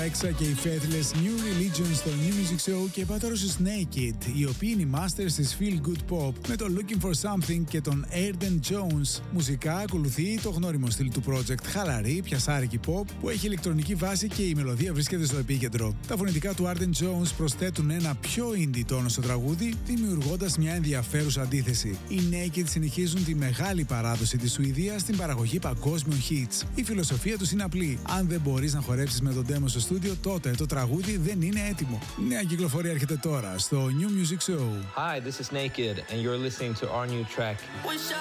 Έξα και οι Faithless New Religion στο New Music Show και πατέρωσες Naked, οι οποίοι είναι οι masters της Feel Good Pop με το Looking For Something και τον Airden Jones. Μουσικά ακολουθεί το γνώριμο στυλ του project, χαλαρή, πιασάρικη pop που έχει ηλεκτρονική βάση και η μελωδία βρίσκεται στο επίκεντρο. Τα φωνητικά του Airden Jones προσθέτουν ένα πιο indie τόνο στο τραγούδι, δημιουργώντας μια ενδιαφέρουσα αντίθεση. Οι Naked συνεχίζουν τη μεγάλη παράδοση της Σουηδίας στην παραγωγή παγκόσμιων hits. Η φιλοσοφία τους είναι απλή. Αν δεν μπορείς να χορέψεις με τον demo στο στούντιο, τότε το τραγούδι δεν είναι έτοιμο. Νέα κυκλοφορία έρχεται τώρα στο New Music Show. Hi, this is Naked and you're listening to our new track.